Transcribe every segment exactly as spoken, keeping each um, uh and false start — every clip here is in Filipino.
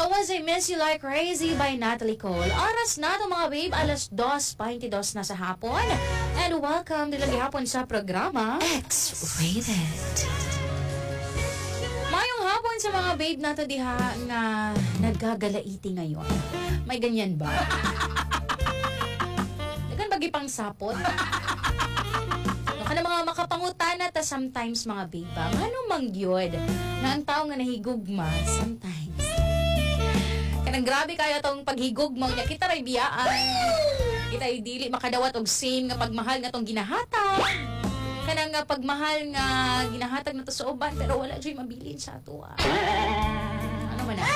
That was I Miss You Like Crazy by Natalie Cole. Oras na ito mga babe, alas dos twenty-dos na sa hapon. And welcome din lagi hapon sa programa X-Rated. Mayong hapon sa mga babe nato diha nga nagagalaiti ngayon. May ganyan ba? Dagan bagi pang sapot. Ano mga makapangutana ta sometimes mga babe ba? Ano mangyod na ang tao nga nahigugma sometimes. Kanang grabe kayo tong paghigugma niya. Kita ray biyaan. Kita ray dili makadawat og same nga pagmahal nga tong ginahatag. Kanang nga pagmahal nga ginahatag na to sa uban pero wala jay mabilin sa ato. Ah. Ano man na?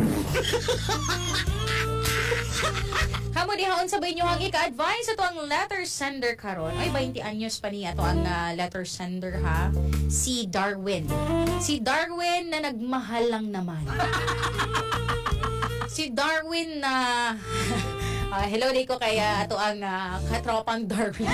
Kamo dihaon sabay nyo ang ika-advise ato ang letter sender karon. Ay twenty anyos pa niya ato ang uh, letter sender ha. Si Darwin. Si Darwin na nagmahal lang naman. Si Darwin na uh, hello day ko kaya ato ang uh, katropang Darwin.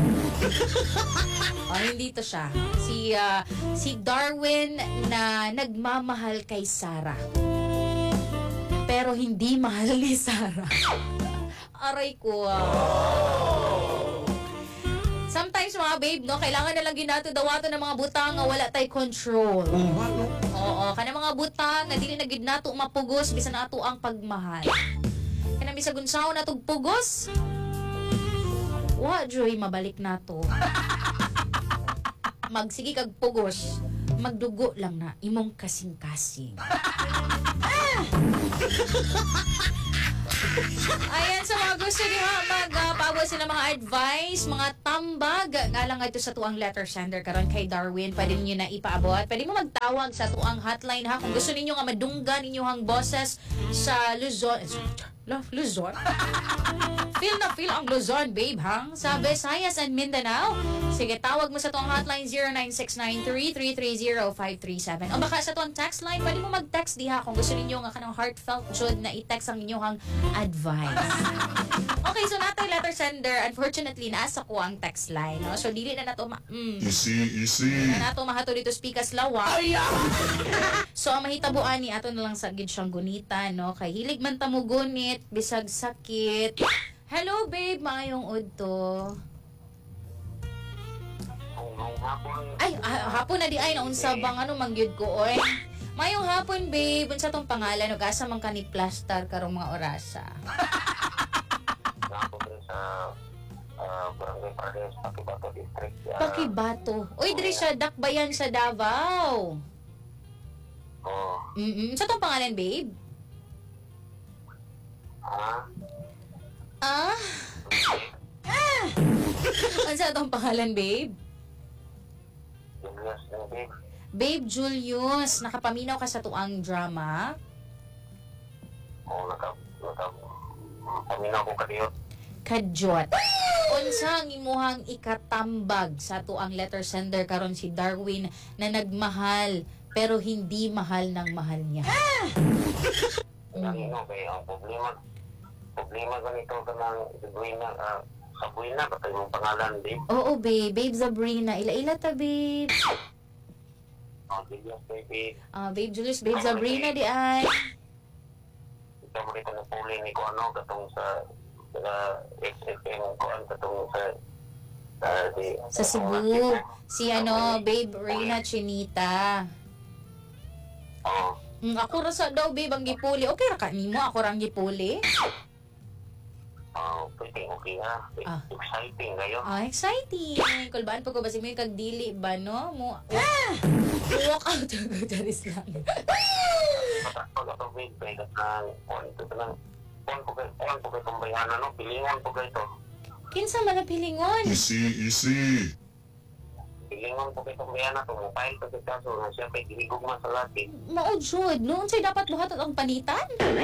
Oh, hindi to siya. Si uh, si Darwin na nagmamahal kay Sarah. Pero hindi mahal ni Sarah. Aray ko. Ah. Sometimes mga babe, no, kailangan na lang ginato dawato ng mga butang nga wala tay control. Oo, kana mga butang nga dili na gid nato mapugos bisan ato ang pagmahal. Kana bisag unsaon natog pugos? Wa joy mabalik nato. Magsige kag pugos, magdugo lang na imong kasing-kasing. Ayan, sa mga gusto niyo magpaabot uh, sila mga advice, mga tambag nga lang ito sa tuang letter sender karon kay Darwin, pwede niyo na ipaabot. Pwede mo magtawag sa tuang hotline ha kung gusto niyo nga madunggan inyong boses sa Luzon. Love Luzon. Feel na feel ang Luzon, babe, hang? Sa Visayas and Mindanao. Sige, tawag mo sa tuang hotline zero nine six nine three three three zero five three seven. O baka sa tuang text line, pwede mo mag-text diha kung gusto ninyo nga kanang heartfelt jud na i-text ang inyong advice. Okay, so natay letter sender, unfortunately, nasa ko ang text line. No? So, dili na nato ma... Mm, Easy, easy. na nato mahato dito speakers lawa. So, ang mahitabuan ni ato na lang sa gid siyang gunita, no? Kay hilig man ta mo gunit, bisag sakit. Hello, babe. Maayong udto. Ay, ah, hapon na di ay naunsa bang ano mangyud ko oy. Mayong hapon, babe. Unsa tong pangalan ug asa man kani plaster karong mga orasa? Ako din sa uh, Barangay Paredes, Pakibato District. Uh, Pakibato. Uy, diri siya dakbayan sa Davao. Oo. Mm. Sa tong pangalan, babe? Ah? Ah? Ah! Unsa tong pangalan, babe? Julius na babe. Babe Julius, nakapaminaw ka sa tuang drama? Oo, naka... naka... paminaw ko kadiyot. Kadyot. Unsa ang imuhang ikatambag sa tuang letter sender karon si Darwin na nagmahal pero hindi mahal ng mahal niya? Ang ino, kaya ang problema... problema ganito ka ng Sabrina, uh, Sabrina, baka yung pangalan, babe. Oo, babe. Babe Sabrina. Ila-ila ta, babe. Oh, Julius, baby. Ah, babe Julius, babe Sabrina di ay. Ito mo rito na puli ni ko ano, katong sa sa X F M, ko ano, katong sa uh, di, Sa Cebu. Si ano, babe Rina Chinita. Oo. Mm, ako rasa daw, babe, ang gipuli. Okay ra ka nimo, ako ra ang gipuli. Oh, pwede, okay ha. Ah. Exciting kayo. Ah, exciting. Kulbaan po ko ba si mo yung kagdili ba, no? Mo, ah! Walk out. Charis lang. Pag ito, babe, kaya ka ng on to lang. On po kayo, on po kayo itong bayana, no? Pilingon po kayo ito. Kinsa man na pilingon? Easy, easy. Pilingon po kayo itong bayana, itong mobile po kayo kaso, na siya kayo gihigugma sa lati. Mao jud, noon say dapat buhat ang panitan.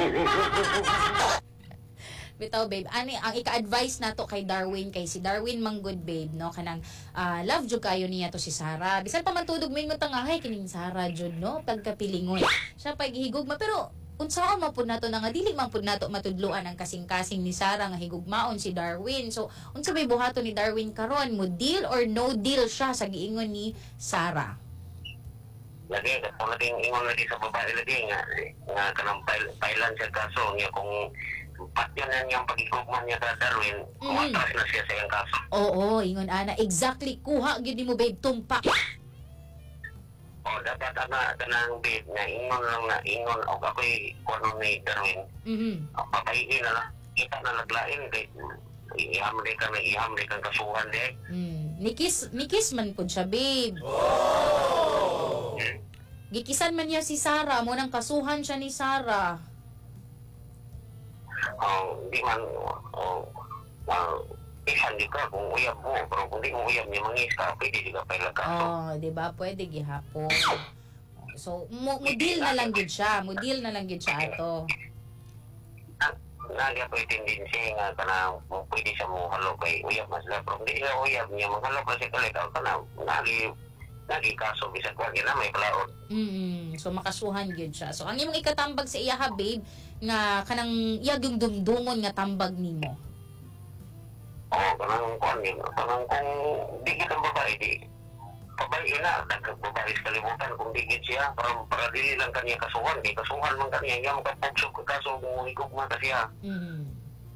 Bitaw, babe, ani ang ika-advise nato kay Darwin, kay si Darwin manggod, babe, no, kanang uh, love jud kayo niya to si Sarah. Bisan pa man tudog mingon tangahay kining Sarah jud, no, pagkapilingon siya paghigugma, pero unsaon man pud nato na nga dili man pud nato matudloan ang kasing-kasing ni Sarah nga higugmaon si Darwin. So unsa may buhaton ni Darwin karon, mo deal or no deal siya sa giingon ni Sarah? lagi katong naging ingon lagi sa babae lagi nga nga kanang file filean siya kaso niya kung patyan na niyang pagigugman niya ka Darwin, Mm. kumatras na siya sa iyang kaso. Oo, ingon ana. Exactly. Kuha gyud nimo babe tumpak. O dapat ana kanang babe nga ingon lang na ingon o ako'y kuno ni Darwin. Mhm. Papahiin na lang kita na naglain kay iham di ka na iham di kang kasuhan di. Mm. Nikis nikis man pud siya babe. Hmm. Gikisan man niya si Sarah, mo nang kasuhan siya ni Sarah. Oh, di man oh, uh, isan di ka kung uyab mo pero kung di mo uyab niya mangis ka pwede di ka pala kaso. Oh, di ba? Pwede gihapon. So, mo, mo deal na lang gid siya. Mo deal na lang gid siya ato. Nagya po tendency nga kanang pwede siya mo halo kay uyab mas la pero hindi siya uyab niya maghalo pa siya kalit ako kanang nagi nagi kaso bisag wa gina may palaod. Mm. So makasuhan gyud siya. So ang imong ikatambag sa iya ha babe nga kanang iya yung dumdumon nga tambag nimo. Oo, kanang kuan yun. Kanang kung di kita babae di babae na nagbabae sa kalibutan kung di gid siya para para dili lang kanya kasuhan di kasuhan man kanya iya makapugsok ka kaso kung higugma ka siya. Mm.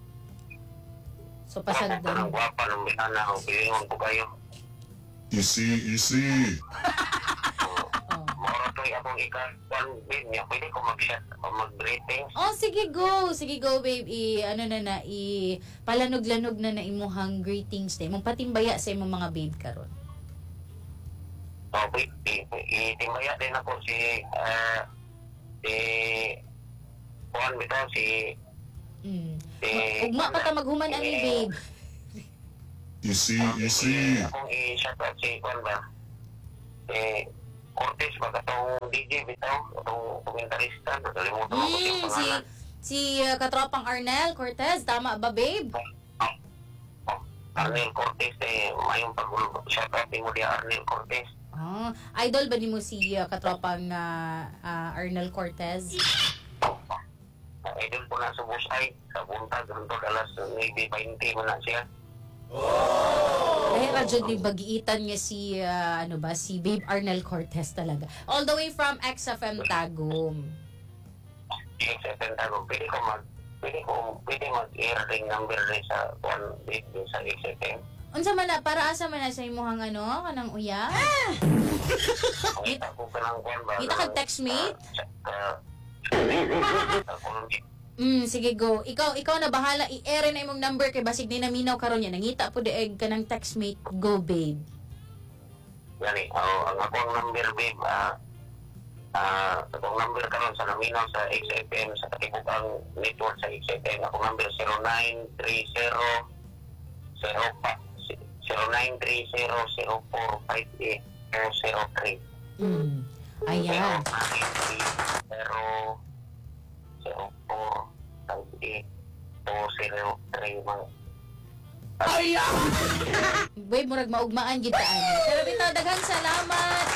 So Pasag pasagdan. kanang gwapa ng bihana o pilingon ko kayo. Easy, easy. Oh. Moro to akong ika-one bid niya. Pwede ko mag-shot o mag-ratings. Oh, sige go. Sige go, babe. I, ano na na, i, palanog-lanog na na imuhang greetings na. Imong patimbaya sa imong mga babe karon. So, wait, i- i- itimbaya din ako si, ah, si, Juan bito, si, Mm. si, Ugma pa ta maghuman ani, babe. Easy, Ah, easy. i- akong i-shout out si Juan ba? Si, Cortez ba katong D J bito, katong komentarista, nakalimutan ko Mm, yung si, pangalan. si uh, katropang Arnel Cortez. Tama ba, babe? Oh, Arnel Cortez, eh, mayong pag-shout out mo di Arnel Cortez. Ah, idol ba ni mo si uh, katropang uh, uh, Arnel Cortez? Ang idol po na sa Busay, sa buntag, hantod alas maybe twenty mo na siya. Dahil radyo ni bagiitan nga si, uh, ano ba, si Babe Arnel Cortez talaga. All the way from X F M Tagum. X F M tago, pwede ko mag, pwede ko, pwede mag-air ring number rin sa one bit din sa X F M. Unsa man na, para asa man na sa imuhang ano, kanang uya? Kita ko ka ng kwan ba? Kita ka text mate? Sa, Mm, sige go. Ikaw, ikaw na bahala i-air na imong number kay basig ni naminaw karon ya. Nangita po deeg ka ng text mate. Go, babe. Gani, oh, ang akong number, babe, ah, ah, akong number karon sa naminaw sa X F M, sa katibukang network sa X F M, akong number zero nine three zero zero nine three zero zero four five eight two zero three. Mm. Ayan. Zero zero four five eight two zero three mga. Babe, murag maugmaan gid taan. Pero bitaw daghang salamat